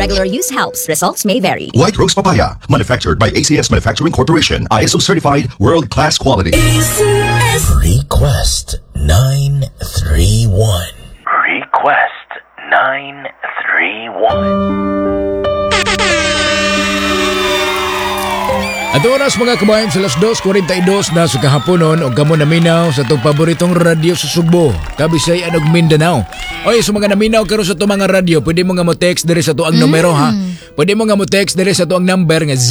regular use helps. Results may vary. White Rose Papaya, manufactured by ACS Manufacturing Corporation, ISO certified, world-class quality. ACS. Request 931. Request 931. At oras mga kabayan sa alas 2:42 na sa kahaponon o gamo naminaw sa itong paboritong radyo sa Subo, Kabisay ug Mindanao. Oy, sa mga naminaw karon sa itong mga radyo, pwede mo nga mo text diri sa tuang numero ha. Pwede mo nga mo text diri sa tuang number nga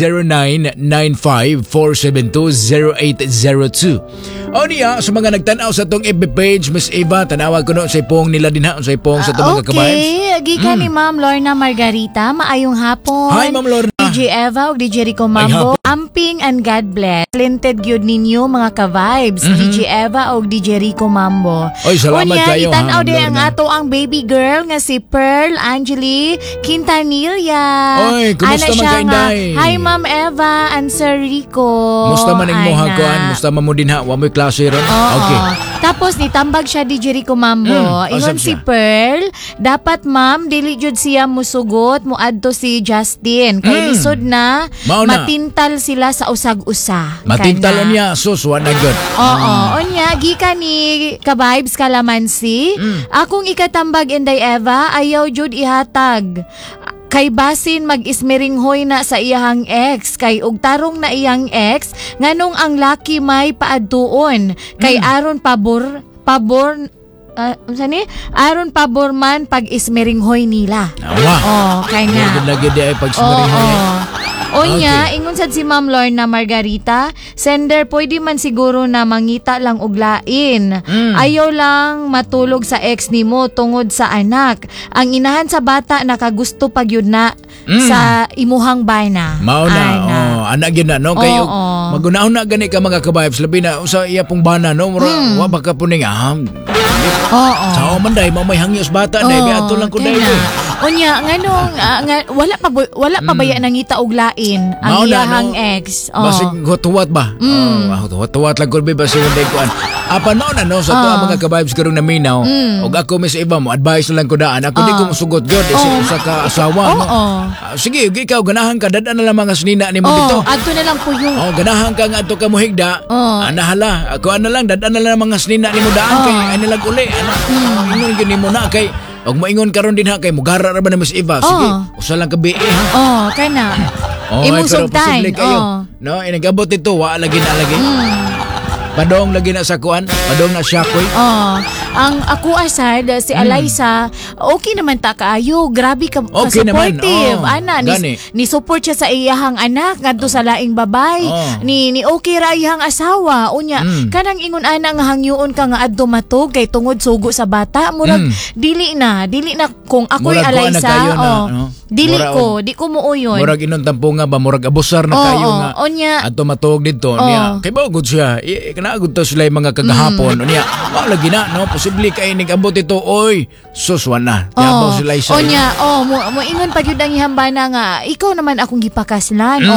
0995-472-0802. O niya, sa mga nagtanaw sa itong FB page, Miss Eva, tanawag ko no sa ipong nila din ha, sa ipong sa itong mga kabayan. Okay, gikan ni Ma'am Lorna Margarita, maayong hapon. Hi Ma'am Lorna. DJ Eva ug DJ Rico Mambo. Amping and God bless. Talented gyud ninyo mga ka-vibes. DJ Eva ug DJ Rico Mambo. Oy, salamat kayo ha. Itanaw din ang ato ang baby girl nga si Pearl Angeli Quintanilla. Oy, kumusta man ka Inday? Hi Ma'am Eva and Sir Rico. Musta man ing moha kuan? Musta man mo din ha? Wa mo'y klase ron. Okay. Tapos nitambag siya DJ Rico Mambo. Ingon si Pearl, dapat ma'am dili jud siya musugot moadto si Justin kay lisod na matintal sila sa usag-usa. Matintal niya sus wa na good. Oo, onya gikan ni ka-vibes Kalamansi. Akong ikatambag Inday Eva ayaw jud ihatag. Kay basin mag-ismeringhoy na sa iyahang ex kay ug tarong na iyang ex nganong ang laki may paadtuon kay aron pabor aron pabor man pag ismeringhoy nila. Kay nga. Lagi di ay pag ismeringhoy. Onya, ingon sad si Ma'am Lorna Margarita, sender pwede man siguro na mangita lang og lain. Ayaw lang matulog sa ex nimo tungod sa anak. Ang inahan sa bata nakagusto pag yun na sa imuhang bana. Mao na, anak yun na, no? Kayo, magunahon na gani ka mga ka-vibes, labi na sa iya pong bana, no? Wa baka po ning Sao man day, mamay hangyos bata na, ato lang ko day. Onya, nganong wala pa baya nangita og lain ang iyahang ex. Basig hutuwat ba? Hutuwat lang ko ba sa day kuan. Apa no na no sa tuwa mga ka-vibes karong naminaw. Og ako Miss Eva mo advice lang ko daan. Ako di ko musugot gyud sa ka-asawa no. Sige, ikaw ganahan ka dadan na lang mga sinina nimo dito. Adto na lang po yung. Ganahan ka nga adto ka muhigda. Anahala, ako ana lang dadan na lang mga sinina nimo daan kay ani lang uli. Ingon gyud nimo na kay og moingon karon din ha kay mugara ra ba na Miss Eva? Sige, usa lang ka bi ha. Kana. Imusog time. No, inagabot ito wa lagi na lagi. Padong lagi na sa kuan, padong na syakoy. Ang ako asad si Alaysa, okay naman ta kaayo, grabe ka okay supportive. Ana ni support siya sa iyahang anak ngadto sa laing babay. Ni okay ra iyahang asawa. Unya, kanang ingon ana nga hangyoon ka nga adto matog kay tungod sugo sa bata, murag dili na kung ako'y Alaysa. Di ko muuyon. Murag inon tampunga ba, murag abusar na kayo nga. Onya, adto matog dito niya. Kay ba gud siya. Naagod to sila yung mga kagahapon. Niya, lagi na, no? Posible kayo nag-abot ito, oy, suswan na. Tiyabaw sila isa. Onya, mo ingon pag yun ang ihambana nga, ikaw naman akong gipakaslan.